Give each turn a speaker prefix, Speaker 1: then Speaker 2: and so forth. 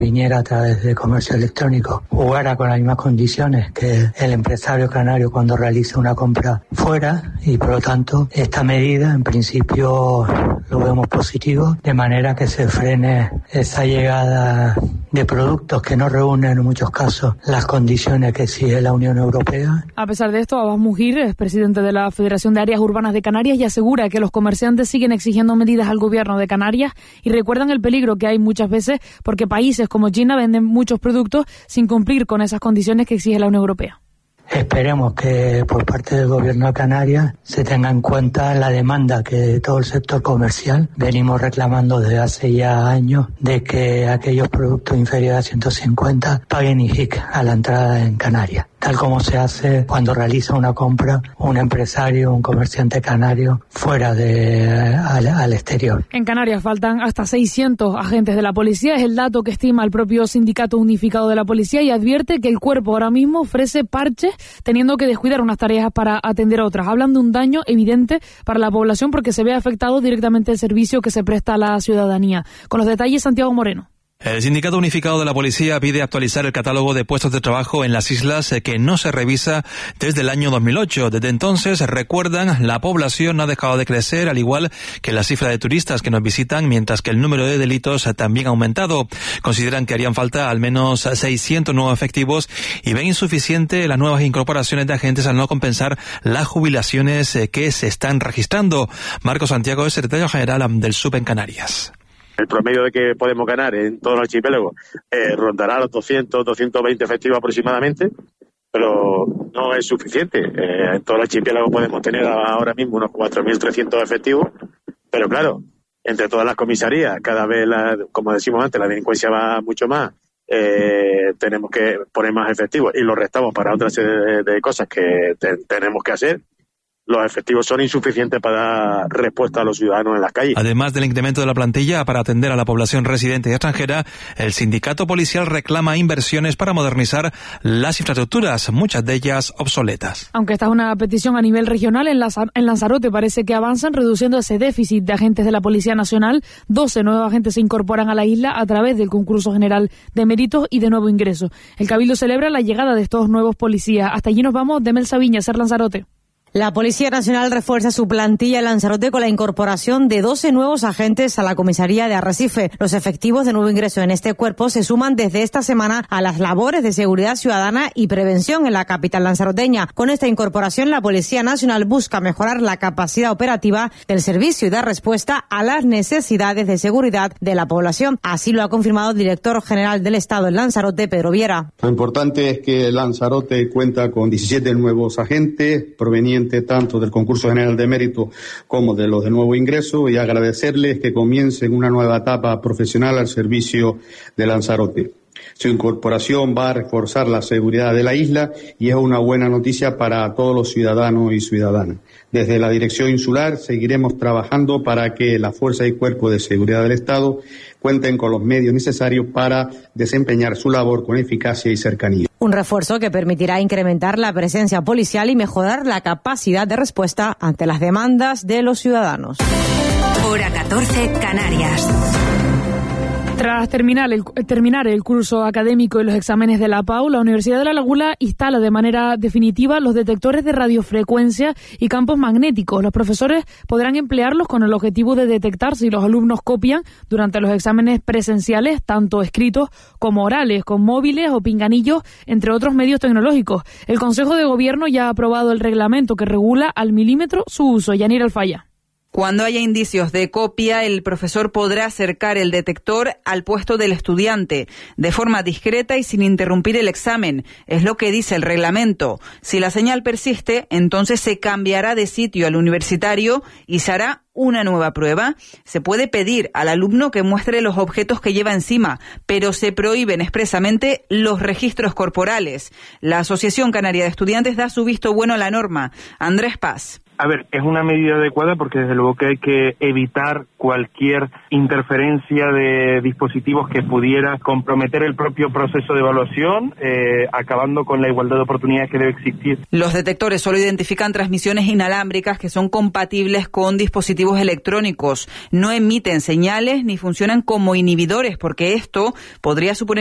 Speaker 1: viniera a través de comercio electrónico, jugara con las mismas condiciones que el empresario canario cuando realiza una compra fuera, y por lo tanto esta medida en principio lo vemos positivo, de manera que se frene esa llegada de productos que no reúnen en muchos casos las condiciones que exige la Unión Europea.
Speaker 2: A pesar de esto, Abbas Mujir es presidente de la Federación de Áreas Urbanas de Canarias y asegura que los comerciantes siguen exigiendo medidas al gobierno de Canarias y recuerdan el peligro que hay muchas veces porque países como China venden muchos productos sin cumplir con esas condiciones que exige la Unión Europea.
Speaker 1: Esperemos que por parte del gobierno de Canarias se tenga en cuenta la demanda que todo el sector comercial venimos reclamando desde hace ya años, de que aquellos productos inferiores a 150 paguen IGIC a la entrada en Canarias, tal como se hace cuando realiza una compra un empresario, un comerciante canario fuera al exterior.
Speaker 2: En Canarias faltan hasta 600 agentes de la policía, es el dato que estima el propio Sindicato Unificado de la Policía, y advierte que el cuerpo ahora mismo ofrece parches teniendo que descuidar unas tareas para atender otras. Hablan de un daño evidente para la población porque se ve afectado directamente el servicio que se presta a la ciudadanía. Con los detalles, Santiago Moreno.
Speaker 3: El Sindicato Unificado de la Policía pide actualizar el catálogo de puestos de trabajo en las islas que no se revisa desde el año 2008. Desde entonces, recuerdan, la población no ha dejado de crecer, al igual que la cifra de turistas que nos visitan, mientras que el número de delitos también ha aumentado. Consideran que harían falta al menos 600 nuevos efectivos y ven insuficiente las nuevas incorporaciones de agentes al no compensar las jubilaciones que se están registrando. Marco Santiago es secretario general del SUB en Canarias.
Speaker 4: El promedio de que podemos ganar en todo el archipiélago rondará los 200, 220 efectivos aproximadamente, pero no es suficiente. En todo el archipiélago podemos tener ahora mismo unos 4.300 efectivos, pero claro, entre todas las comisarías, cada vez, como decimos antes, la delincuencia va mucho más. Tenemos que poner más efectivos y los restamos para otra serie de cosas que tenemos que hacer. Los efectivos son insuficientes para dar respuesta a los ciudadanos en las calles.
Speaker 3: Además del incremento de la plantilla para atender a la población residente y extranjera, el sindicato policial reclama inversiones para modernizar las infraestructuras, muchas de ellas obsoletas.
Speaker 2: Aunque esta es una petición a nivel regional, en Lanzarote parece que avanzan reduciendo ese déficit de agentes de la Policía Nacional. 12 nuevos agentes se incorporan a la isla a través del concurso general de méritos y de nuevo ingreso. El Cabildo celebra la llegada de estos nuevos policías. Hasta allí nos vamos, de Mel Sabiña, Ser Lanzarote.
Speaker 5: La Policía Nacional refuerza su plantilla en Lanzarote con la incorporación de 12 nuevos agentes a la comisaría de Arrecife. Los efectivos de nuevo ingreso en este cuerpo se suman desde esta semana a las labores de seguridad ciudadana y prevención en la capital lanzaroteña. Con esta incorporación, la Policía Nacional busca mejorar la capacidad operativa del servicio y dar respuesta a las necesidades de seguridad de la población. Así lo ha confirmado el director general del Estado en Lanzarote, Pedro Viera.
Speaker 6: Lo importante es que Lanzarote cuenta con 17 nuevos agentes provenientes tanto del concurso general de mérito como de los de nuevo ingreso, y agradecerles que comiencen una nueva etapa profesional al servicio de Lanzarote. Su incorporación va a reforzar la seguridad de la isla y es una buena noticia para todos los ciudadanos y ciudadanas. Desde la Dirección Insular seguiremos trabajando para que la Fuerza y Cuerpo de Seguridad del Estado cuenten con los medios necesarios para desempeñar su labor con eficacia y cercanía.
Speaker 5: Un refuerzo que permitirá incrementar la presencia policial y mejorar la capacidad de respuesta ante las demandas de los ciudadanos.
Speaker 7: Hora 14, Canarias.
Speaker 2: Tras terminar el curso académico y los exámenes de la PAU, la Universidad de La Laguna instala de manera definitiva los detectores de radiofrecuencia y campos magnéticos. Los profesores podrán emplearlos con el objetivo de detectar si los alumnos copian durante los exámenes presenciales, tanto escritos como orales, con móviles o pinganillos, entre otros medios tecnológicos. El Consejo de Gobierno ya ha aprobado el reglamento que regula al milímetro su uso. Yanira Alfaya.
Speaker 8: Cuando haya indicios de copia, el profesor podrá acercar el detector al puesto del estudiante de forma discreta y sin interrumpir el examen. Es lo que dice el reglamento. Si la señal persiste, entonces se cambiará de sitio al universitario y se hará una nueva prueba. Se puede pedir al alumno que muestre los objetos que lleva encima, pero se prohíben expresamente los registros corporales. La Asociación Canaria de Estudiantes da su visto bueno a la norma. Andrés Paz.
Speaker 9: A ver, es una medida adecuada porque desde luego que hay que evitar cualquier interferencia de dispositivos que pudiera comprometer el propio proceso de evaluación, acabando con la igualdad de oportunidades que debe existir.
Speaker 8: Los detectores solo identifican transmisiones inalámbricas que son compatibles con dispositivos electrónicos. No emiten señales ni funcionan como inhibidores, porque esto podría suponer